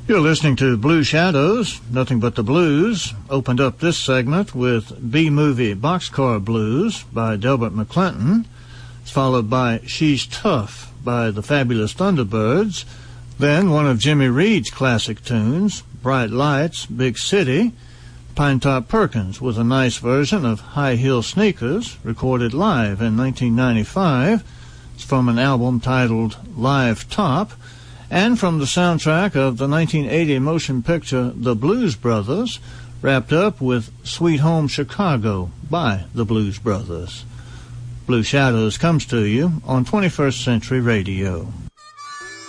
You're listening to Blue Shadows, Nothing But the Blues. Opened up this segment with B-Movie Boxcar Blues by Delbert McClinton. It's followed by She's Tough by the Fabulous Thunderbirds. Then one of Jimmy Reed's classic tunes, Bright Lights, Big City. Pinetop Perkins with a nice version of High Heel Sneakers, recorded live in 1995. It's from an album titled Live Top. And from the soundtrack of the 1980 motion picture The Blues Brothers, wrapped up with Sweet Home Chicago by the Blues Brothers. Blue Shadows comes to you on 21st Century Radio.